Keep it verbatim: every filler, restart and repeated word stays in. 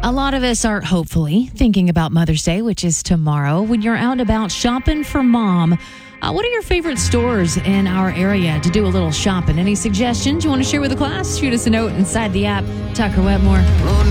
A lot of us are hopefully thinking about Mother's Day, which is tomorrow. When you're out and about shopping for mom, uh, what are your favorite stores in our area to do a little shopping? Any suggestions you want to share with the class? Shoot us a note inside the app. Tucker Wetmore.